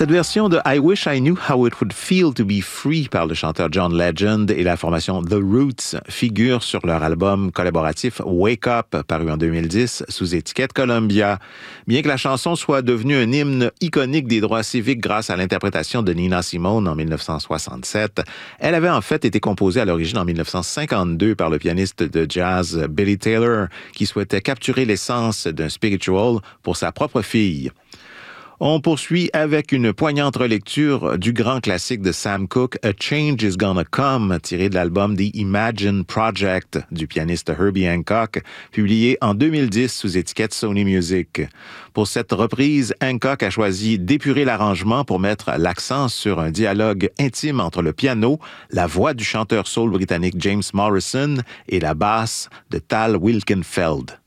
Cette version de I Wish I Knew How It Would Feel to Be Free par le chanteur John Legend et la formation The Roots figure sur leur album collaboratif Wake Up, paru en 2010 sous étiquette Columbia. Bien que la chanson soit devenue un hymne iconique des droits civiques grâce à l'interprétation de Nina Simone en 1967, elle avait en fait été composée à l'origine en 1952 par le pianiste de jazz Billy Taylor, qui souhaitait capturer l'essence d'un spiritual pour sa propre fille. On poursuit avec une poignante relecture du grand classique de Sam Cooke, A Change Is Gonna Come, tiré de l'album The Imagine Project du pianiste Herbie Hancock, publié en 2010 sous étiquette Sony Music. Pour cette reprise, Hancock a choisi d'épurer l'arrangement pour mettre l'accent sur un dialogue intime entre le piano, la voix du chanteur soul britannique James Morrison et la basse de Tal Wilkenfeld.